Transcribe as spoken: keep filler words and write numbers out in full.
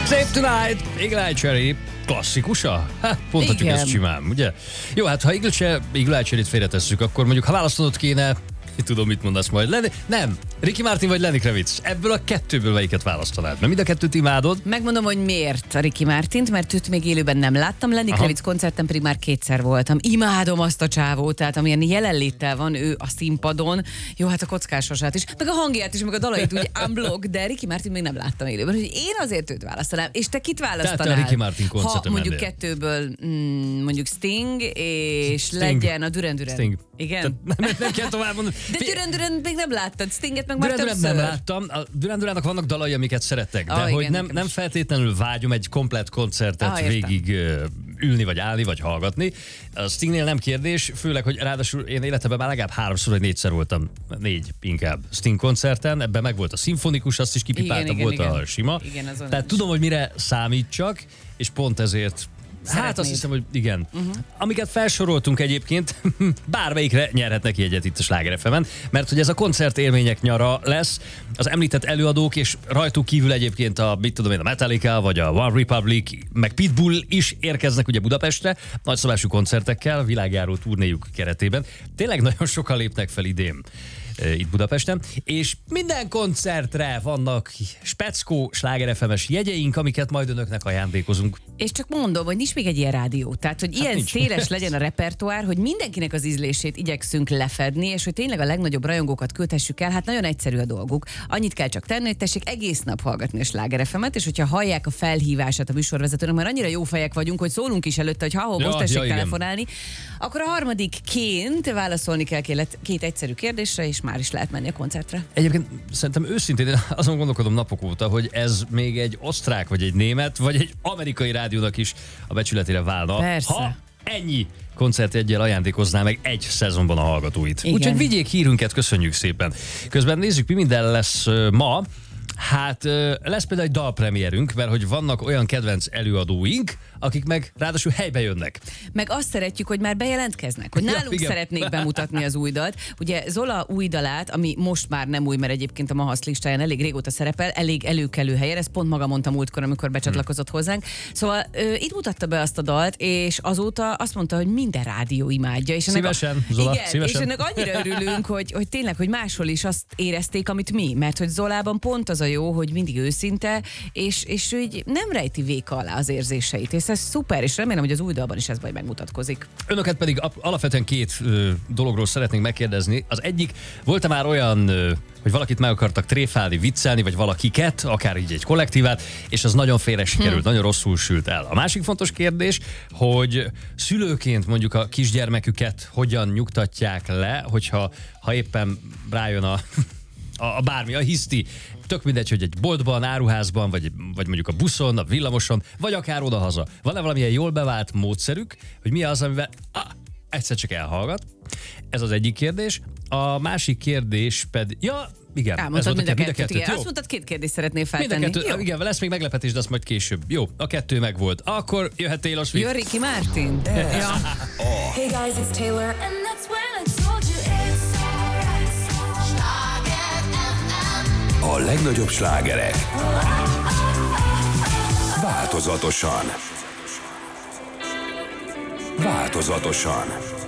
Save Tonight, Eagle-Eye Cherry, klasszikusa? Hát, mondhatjuk ezt simán, ugye? Jó, hát ha Eagle-Eye Cherryt félretesszük, akkor mondjuk, ha választanod kéne, tudom, mit mondasz majd. Lenny, nem, Ricky Martin vagy Lenny Kravitz. Ebből a kettőből melyiket választanád? Mert mind a kettőt imádod. Megmondom, hogy miért a Ricky Martint, mert őt még élőben nem láttam. Lenny Kravitz koncerten pedig már kétszer voltam. Imádom azt a csávót, tehát amilyen jelenléttel van ő a színpadon. Jó, hát a kockásosát is, meg a hangját is, meg a dalait úgy unblock, de Ricky Martin még nem láttam élőben. Úgyhogy én azért őt választanám. És te kit választanál? Tehát a Ricky Martin koncerten ha mondjuk mennél. kettőből mm, mondjuk Sting, és Sting. legyen a Duran Duran. Sting. Igen. Nem, nem kell tovább mondani. De Duran Duran még nem láttad, Stinget meg már Duran Duran többször. nem láttam. A Duran Durannak vannak dalai, amiket szeretek, de Ah, hogy igen, nem, nem feltétlenül vágyom egy komplett koncertet Ah, végig uh, ülni, vagy állni, vagy hallgatni. A Stingnél nem kérdés, főleg, hogy ráadásul én életemben már legalább háromszor vagy négyszer voltam, négy inkább Sting koncerten, ebben meg volt a szimfonikus, azt is kipipáltam, volt igen. a sima. Igen, azon Tehát tudom, hogy mire számítsak, és pont ezért Szeretnéd. Hát azt hiszem, hogy igen. Uh-huh. Amiket felsoroltunk egyébként, bármelyikre nyerhetnek jegyet itt a Sláger ef emen, mert hogy ez a koncert élmények nyara lesz, az említett előadók, és rajtuk kívül egyébként a, mit tudom én, a Metallica, vagy a One Republic, meg Pitbull is érkeznek ugye Budapestre, nagyszabású koncertekkel, világjáró turnéjuk keretében. Tényleg nagyon sokan lépnek fel idén itt Budapesten, és minden koncertre vannak speckó Sláger ef emes jegyeink, amiket majd önöknek ajándékozunk. És csak mondom, hogy nincs még egy ilyen rádió. Tehát, hogy hát ilyen nincs. Széles legyen a repertoár, hogy mindenkinek az ízlését igyekszünk lefedni, és hogy tényleg a legnagyobb rajongókat köthessük el, hát nagyon egyszerű a dolguk. Annyit kell csak tenni, hogy tessék egész nap hallgatni a Sláger ef emet, és hogyha hallják a felhívását a műsorvezetőnek, mert annyira jó fejek vagyunk, hogy szólunk is előtte, hogy ha most tessék ja, telefonálni, akkor a harmadikként válaszolni kell két, két egyszerű kérdésre, és már is lehet menni a koncertre. Egyébként szerintem őszintén én azon gondolkodom napok óta, hogy ez még egy osztrák, vagy egy német, vagy egy amerikai rádiónak is a becsületére válna. Persze. Ha ennyi koncertjeggyel ajándékozná meg egy szezonban a hallgatóit. Igen. Úgyhogy vigyék hírünket, köszönjük szépen. Közben nézzük, mi minden lesz ma. Hát lesz például egy dalpremierünk, mert hogy vannak olyan kedvenc előadóink, akik meg ráadásul helybe jönnek. Meg azt szeretjük, hogy már bejelentkeznek, hogy nálunk ja, szeretnék bemutatni az új dalt. Ugye Zola új dalát, ami most már nem új, mert egyébként a Mahasz listáján elég régóta szerepel, elég előkelő helyen, ezt pont maga mondta múltkor, amikor becsatlakozott hmm. hozzánk. Szóval ö, itt mutatta be azt a dalt, és azóta azt mondta, hogy minden rádió imádja. És szívesen, a, Zola, igen, szívesen. És ennek annyira örülünk, hogy, hogy tényleg, hogy máshol is azt érezték, amit mi, mert hogy Zolában pont az a jó, hogy mindig őszinte, és, és úgy nem rejti véka alá az érzéseit. És ez szuper, és remélem, hogy az új dalban is ez majd megmutatkozik. Önöket pedig alapvetően két ö, dologról szeretnénk megkérdezni. Az egyik, volt-e már olyan, ö, hogy valakit meg akartak tréfálni, viccelni, vagy valakiket, akár így egy kollektívát, és az nagyon félre sikerült, hm. nagyon rosszul sült el. A másik fontos kérdés, hogy szülőként mondjuk a kisgyermeküket hogyan nyugtatják le, hogyha ha éppen rájön a, a, a bármi, a hiszti. Tök mindegy, hogy egy boltban, áruházban, vagy, vagy mondjuk a buszon, a villamoson, vagy akár odahaza. Van-e valamilyen jól bevált módszerük, hogy mi az, amivel ah, egyszer csak elhallgat? Ez az egyik kérdés. A másik kérdés pedig... Ja, igen. Elmondtad mind a kettőt, kettőt. Igen. Jó. Azt mondtad, két kérdést szeretnél feltenni. Mind a kettő, igen, lesz még meglepetés, de azt majd később. Jó, a kettő megvolt. Akkor jöhet Taylor Swift. Jön Ricky Martin. Ja. Oh. Hey guys, it's Taylor. And that's when I told you it's alright. Sláger ef em. A legnagyobb slágerek. Változatosan. Változatosan.